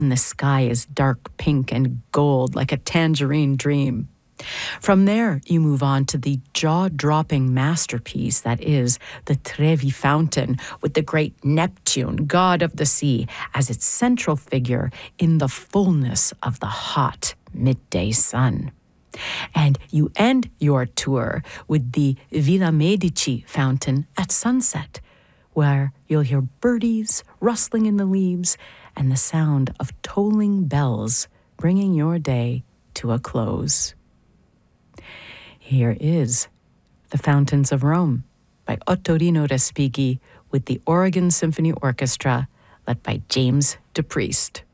and the sky is dark pink and gold like a tangerine dream. From there, you move on to the jaw-dropping masterpiece that is the Trevi Fountain, with the great Neptune, god of the sea, as its central figure in the fullness of the hot midday sun. And you end your tour with the Villa Medici fountain at sunset, where you'll hear birdies rustling in the leaves and the sound of tolling bells bringing your day to a close. Here is The Fountains of Rome by Ottorino Respighi with the Oregon Symphony Orchestra, led by James DePriest.